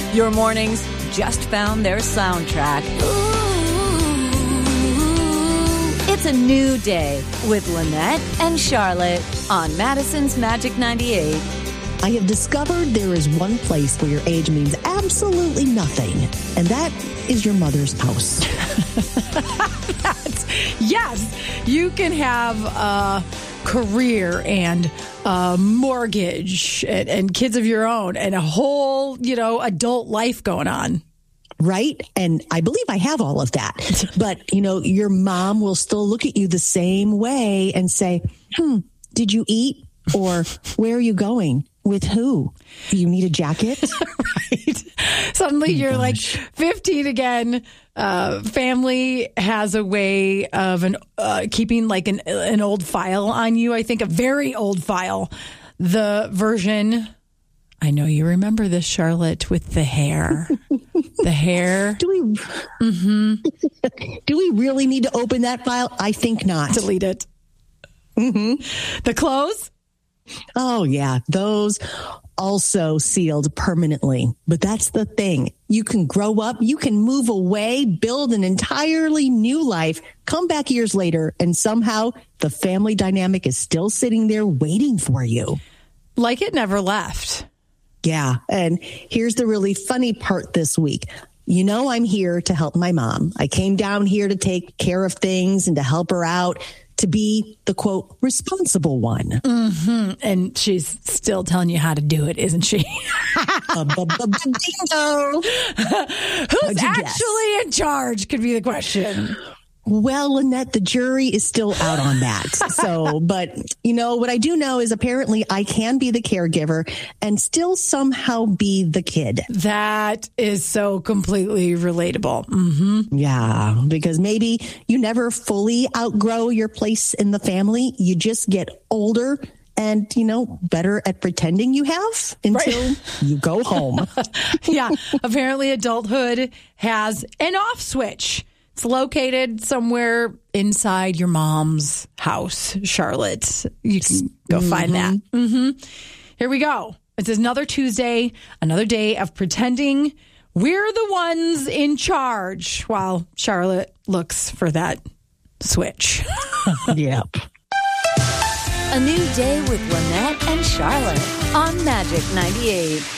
Your mornings just found their soundtrack. It's a new day with Lynette and Charlotte on Madison's Magic 98. I have discovered there is one place where your age means absolutely nothing, and that is your mother's house. Yes, you can have a career and a mortgage and kids of your own and a whole, adult life going on. Right? And I believe I have all of that. But, your mom will still look at you the same way and say, did you eat? Or where are you going? With who? Do you need a jacket? Right. Suddenly you're like 15 again. Family has a way of keeping like an old file on you. I think a very old file. The version, I know you remember this, Charlotte, with the hair. The hair. Do we really need to open that file? I think not. Delete it. The clothes. Oh, yeah. Those also sealed permanently. But that's the thing. You can grow up, you can move away, build an entirely new life, come back years later, and somehow the family dynamic is still sitting there waiting for you. Like it never left. Yeah. And here's the really funny part this week. I'm here to help my mom. I came down here to take care of things and to help her out, to be the, quote, responsible one. Mm-hmm. And she's still telling you how to do it, isn't she? Bingo. Who's actually in charge could be the question. Well, Lynette, the jury is still out on that. But what I do know is apparently I can be the caregiver and still somehow be the kid. That is so completely relatable. Mm-hmm. Yeah, because maybe you never fully outgrow your place in the family. You just get older and, better at pretending you have until you go home. Yeah, apparently adulthood has an off switch. It's located somewhere inside your mom's house, Charlotte. You can go find that. Here we go. It's another Tuesday, another day of pretending we're the ones in charge while Charlotte looks for that switch. Yep. A new day with Lynette and Charlotte on Magic 98.